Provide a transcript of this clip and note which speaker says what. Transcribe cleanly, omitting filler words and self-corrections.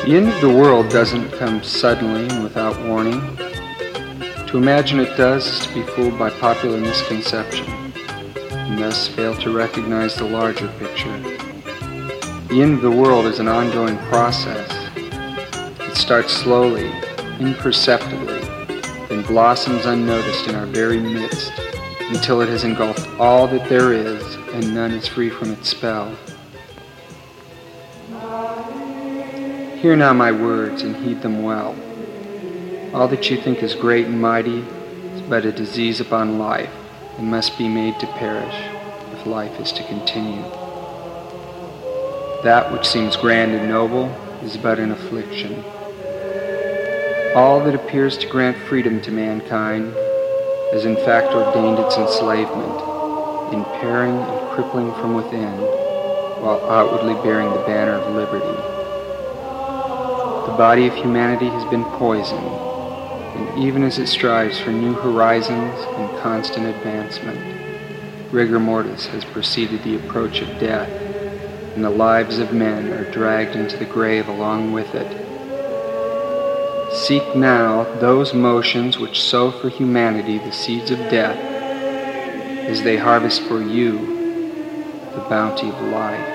Speaker 1: The end of the world doesn't come suddenly and without warning. To imagine it does is to be fooled by popular misconception, and thus fail to recognize the larger picture. The end of the world is an ongoing process. It starts slowly, imperceptibly, then blossoms unnoticed in our very midst, until it has engulfed all that there is, and none is free from its spell. Hear now my words and heed them well. All that you think is great and mighty is but a disease upon life, and must be made to perish if life is to continue. That which seems grand and noble is but an affliction. All that appears to grant freedom to mankind has in fact ordained its enslavement, impairing and crippling from within, while outwardly bearing the banner of liberty. The body of humanity has been poisoned, and even as it strives for new horizons and constant advancement, rigor mortis has preceded the approach of death, and the lives of men are dragged into the grave along with it. Seek now those motions which sow for humanity the seeds of death, as they harvest for you the bounty of life.